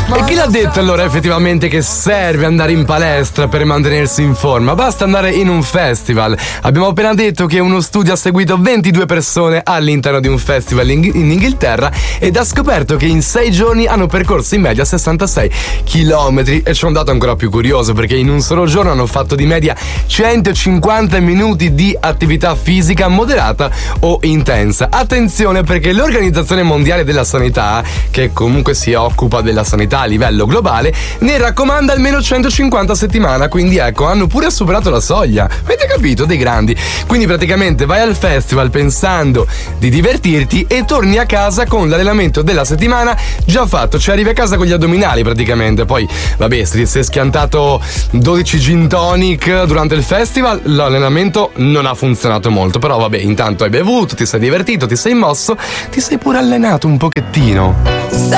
E chi l'ha detto allora effettivamente che serve andare in palestra per mantenersi in forma? Basta andare in un festival. Abbiamo appena detto che uno studio ha seguito 22 persone all'interno di un festival in Inghilterra ed ha scoperto che in 6 giorni hanno percorso in media 66 chilometri. E c'è un dato ancora più curioso, perché in un solo giorno hanno fatto di media 150 minuti di attività fisica moderata o intensa. Attenzione, perché l'Organizzazione Mondiale della Sanità, che comunque si occupa della sanità a livello globale, ne raccomanda almeno 150 a settimana, quindi ecco, hanno pure superato la soglia. Avete capito? Dei grandi. Quindi praticamente vai al festival pensando di divertirti e torni a casa con l'allenamento della settimana già fatto, cioè arrivi a casa con gli addominali praticamente. Poi vabbè, se sei schiantato 12 gin tonic durante il festival, l'allenamento non ha funzionato molto, però vabbè, intanto hai bevuto, ti sei divertito, ti sei mosso, ti sei pure allenato un pochettino.